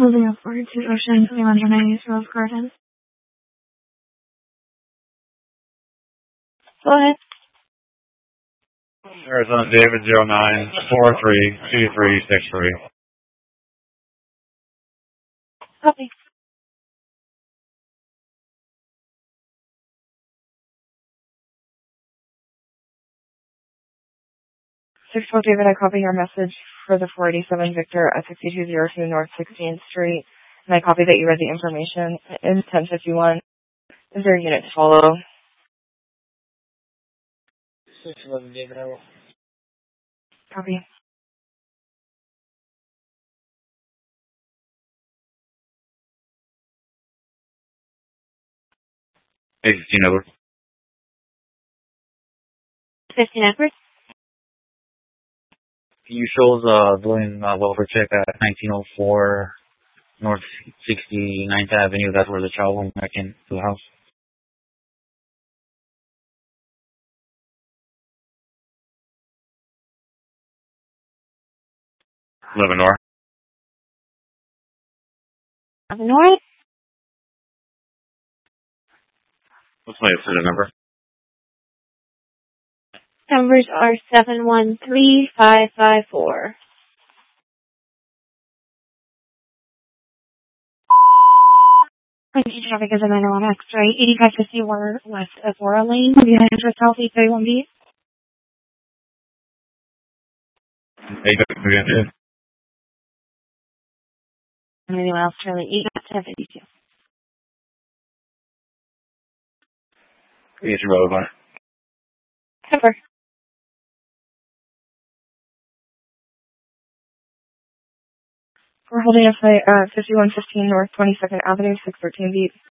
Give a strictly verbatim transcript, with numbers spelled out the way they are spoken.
Moving upward to Ocean three ninety Rose Garden. Go ahead. Arizona David zero nine four three two three six three. Copy. six four David, I copy your message for the four eighty-seven Victor at sixty-two oh two North sixteenth Street. And I copy that you read the information in ten fifty-one. Is there a unit to follow? six eleven David, I will. Copy. eight fifteen over. fifteen Edwards. Can you show us uh, doing uh, welfare check at nineteen oh four North sixty-ninth Avenue? That's where the child went back into the house. eleven North. North. What's my incident number? Numbers are seven one three five five four. Continue traffic is a nine oh one X-ray, eighty-five fifty west of Laura Lane, United Address South eight thirty-one B. eight And anyone else, Charlie, eight ten fifty-two. Yes, you're right. Cover. We're holding a flight at fifty-one fifteen North twenty-second Avenue, six thirteen B.